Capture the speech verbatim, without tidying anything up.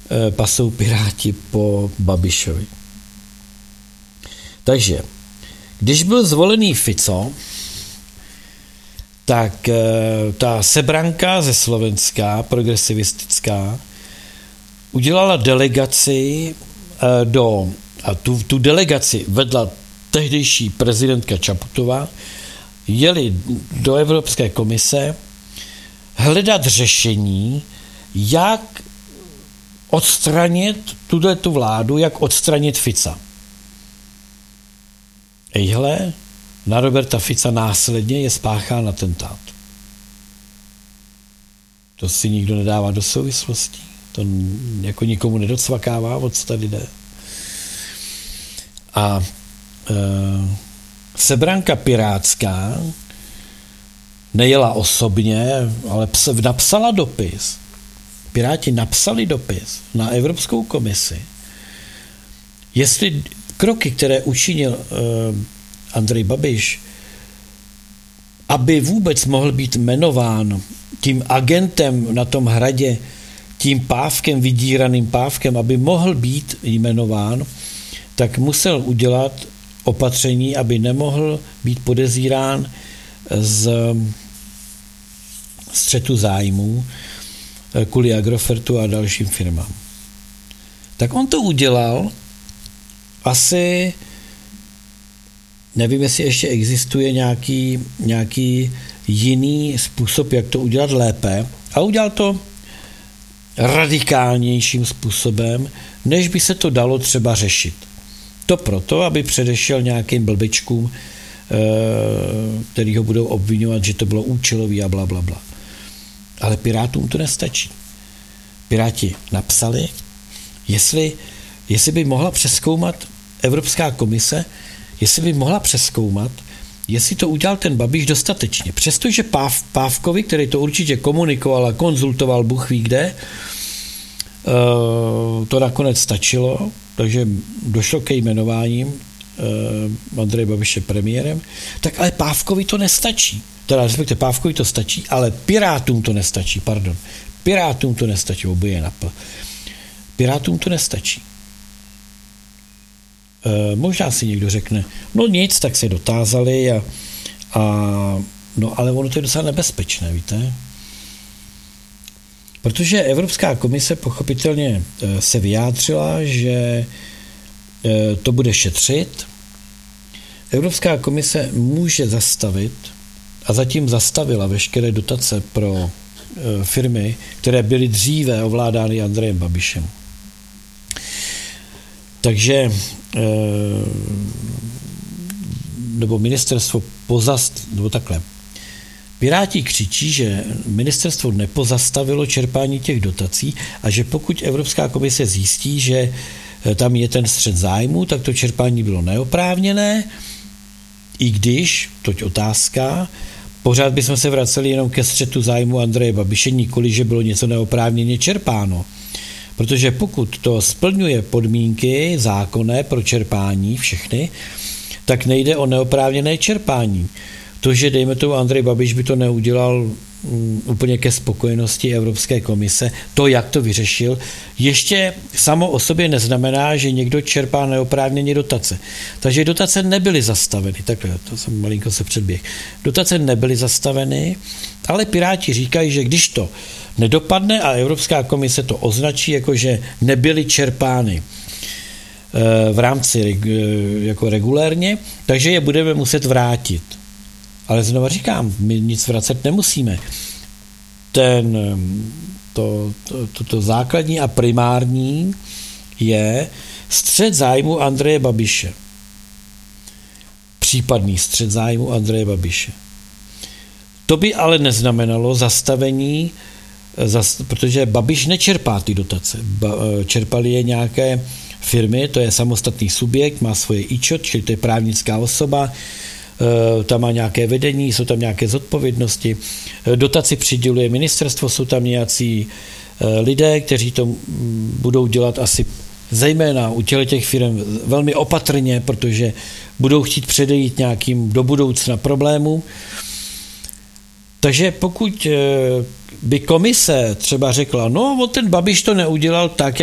pasou Piráti po Babišovi. Takže, když byl zvolený Fico, tak ta Sebranka ze Slovenska, progresivistická, udělala delegaci do, a tu, tu delegaci vedla tehdejší prezidentka Čaputová, jeli do Evropské komise hledat řešení, jak odstranit tuto vládu, jak odstranit Fica. Ejhle, na Roberta Fica následně je spáchán atentát. To si nikdo nedává do souvislostí. To jako nikomu nedocvakává, o co tady jde. A e, Sebranka pirátská nejela osobně, ale napsala dopis. Piráti napsali dopis na Evropskou komisi, jestli kroky, které učinil e, Andrej Babiš, aby vůbec mohl být jmenován tím agentem na tom hradě, tím pávkem, vydíraným pávkem, aby mohl být jmenován, tak musel udělat opatření, aby nemohl být podezírán z střetu zájmů kvůli Agrofertu a dalším firmám. Tak on to udělal asi, nevím, jestli ještě existuje nějaký, nějaký jiný způsob, jak to udělat lépe, a udělal to radikálnějším způsobem, než by se to dalo třeba řešit. To proto, aby předešel nějakým blbečkům, který ho budou obvinovat, že to bylo účelový a bla, bla, bla. Ale Pirátům to nestačí. Piráti napsali, jestli, jestli by mohla přezkoumat Evropská komise, jestli by mohla přezkoumat, jestli to udělal ten Babiš dostatečně. Přestože Páv, Pávkovi, který to určitě komunikoval a konzultoval Bůh ví kde, to nakonec stačilo, takže došlo ke jmenováním Andreje Babiše premiérem, tak ale Pávkovi to nestačí. Teda respektive Pávkovi to stačí, ale Pirátům to nestačí, pardon. Pirátům to nestačí, oboje napl. Pirátům to nestačí. E, možná si někdo řekne, no nic, tak se dotázali a, a no ale ono to je docela nebezpečné, víte? Protože Evropská komise pochopitelně se vyjádřila, že to bude šetřit. Evropská komise může zastavit a zatím zastavila veškeré dotace pro firmy, které byly dříve ovládány Andrejem Babišem. Takže nebo ministerstvo pozast, nebo takhle. Piráti křičí, že ministerstvo nepozastavilo čerpání těch dotací a že pokud Evropská komise zjistí, že tam je ten střet zájmu, tak to čerpání bylo neoprávněné, i když, toť otázka, pořád bychom se vraceli jenom ke střetu zájmu Andreje Babiše, nikoli, že bylo něco neoprávněně čerpáno. Protože pokud to splňuje podmínky zákonné pro čerpání všechny, tak nejde o neoprávněné čerpání. To, že dejme tomu Andrej Babiš by to neudělal um, úplně ke spokojenosti Evropské komise, to, jak to vyřešil, ještě samo o sobě neznamená, že někdo čerpá neoprávněně dotace. Takže dotace nebyly zastaveny. Takhle, to jsem malinko se předběh. Dotace nebyly zastaveny, ale Piráti říkají, že když to nedopadne a Evropská komise to označí, jako že nebyly čerpány v rámci jako regulérně, takže je budeme muset vrátit. Ale znovu říkám, my nic vracet nemusíme. Ten, to, to, to, to základní a primární je střet zájmu Andreje Babiše. Případný střet zájmu Andreje Babiše. To by ale neznamenalo zastavení, protože Babiš nečerpá ty dotace. Čerpali je nějaké firmy, to je samostatný subjekt, má svoje ičot, čili to je právnická osoba, tam má nějaké vedení, jsou tam nějaké zodpovědnosti, dotaci přiděluje ministerstvo, jsou tam nějací lidé, kteří to budou dělat asi zejména u těch firm velmi opatrně, protože budou chtít předejít nějakým do budoucna problémům. Takže pokud by komise třeba řekla, no ten Babiš to neudělal tak,